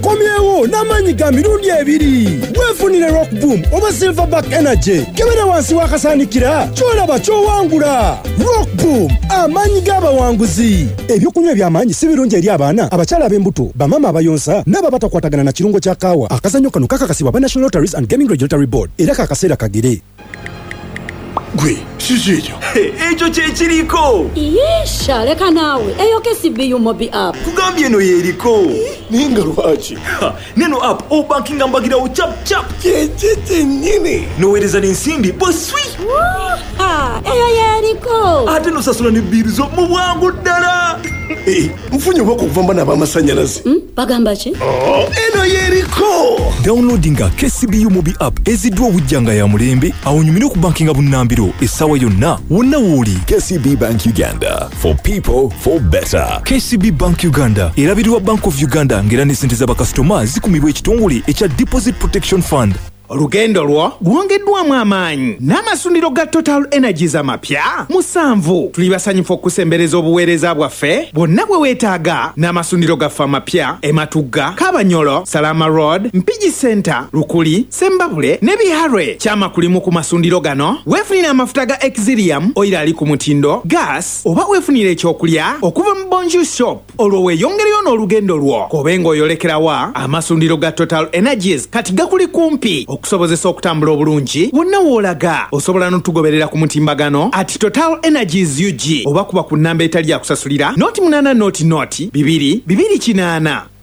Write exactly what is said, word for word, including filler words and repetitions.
akomyewo n'amaanyi ga mirundi ebiri. Weefunire Rock Boom oba Silverback Energy kebera wansi wakasaanikira kyolaba kyowangula. Rock Boom amaanyi g'abawanguzi. Ebyokunywa eby'amaanyi si birungi eri abaana, abakyala ab'embuto, bamama abayonsa n'abo abatakwatagana na kirungo kya kaawa. Akazannyo kano kakakasibwa ba National Lotteries and Gaming Regulatory Board era kakaseera kagere. Gwe, kiki ekyo? Ekyo kye kiriko. Yesha, leka naawe. Eyo K C B U Mobi app. Kugambye eno yeriko. Ninga lwaki? Neno app obankinga mbagirawo chap chap. Kyekye nnyini. Noweereza n'ensimbi bweswi. Ah, eyo yeriko. Ate nosasula ne biiri zo mu bwangu ddala. Eh, nfunye obwako okuva mbana ab'amasannyalaze. Hmm? Bagamba ki? Oh, eno yeriko. Downloadinga K C B U Mobi app eziddwa obujjanga ya mulembe awo nyumire okubankinga bunnambiro essaawa yonna wonna wooli. K C B Bank Uganda, for people for better. K C B Bank Uganda erabirirwa Bank of Uganda ng'era ne ssente z'abakasitoma zikumibwa ekitongole ekya Deposit Protection Fund. Olugendo lwo lwongeddwamu amaanyi n'amasundiro ga Total Energies amapya musanvu. Tuli basanyufu okusembereza obuweereza bwaffe bwonna bwe weetaaga n'amasundiro gaffe amapya Ematugga, Kabanyolo, Salama Road, Mpigi Center, Lukuli, Sembabule ne Biharwe. Kyama kulimu ku masundiro gano weefunira amafuta ga Exilium, oyira ali ku mutindo, gas oba weefunira ekyokulya okuva mu Bonjour Shop. Olwo weeyongereyo n'olugendo lwo kobenga oyolekerawa amasundiro ga Total Energies kati gakuli kumpi okusobozesa okutambula obulungi wonna woolaga. Osobola n'otugoberera ku mutimbagano at Total Energies U G oba kuba ku nnamba etali ya kusasulira noti munana noti noti bibiri bibiri kinaana.